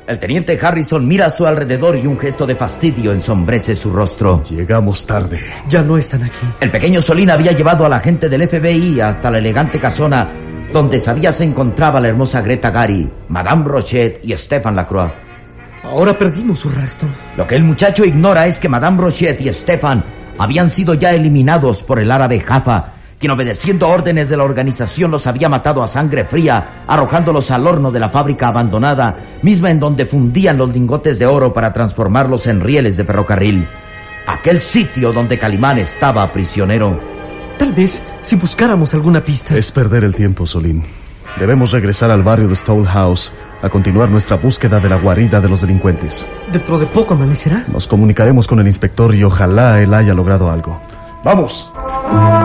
El teniente Harrison mira a su alrededor y un gesto de fastidio ensombrece su rostro. Llegamos tarde. Ya no están aquí. El pequeño Solín había llevado al agente del FBI hasta la elegante casona donde sabía se encontraba la hermosa Greta Gary, Madame Rochet y Stefan Lacroix. Ahora perdimos su rastro. Lo que el muchacho ignora es que Madame Rochet y Stefan habían sido ya eliminados por el árabe Jaffa, quien obedeciendo órdenes de la organización los había matado a sangre fría, arrojándolos al horno de la fábrica abandonada, misma en donde fundían los lingotes de oro para transformarlos en rieles de ferrocarril. Aquel sitio donde Calimán estaba prisionero. Tal vez si buscáramos alguna pista. Es perder el tiempo, Solín. Debemos regresar al barrio de Stonehouse a continuar nuestra búsqueda de la guarida de los delincuentes. ¿Dentro de poco amanecerá? Nos comunicaremos con el inspector y ojalá él haya logrado algo. ¡Vamos!